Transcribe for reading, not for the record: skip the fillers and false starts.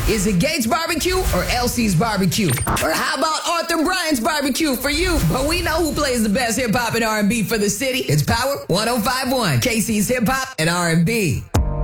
Is it Gates Barbecue or Elsie's Barbecue? Or how about Arthur Bryant's Barbecue for you? But we know who plays the best hip hop and R&B for the city. It's Power 105.1, KC's Hip Hop and R&B.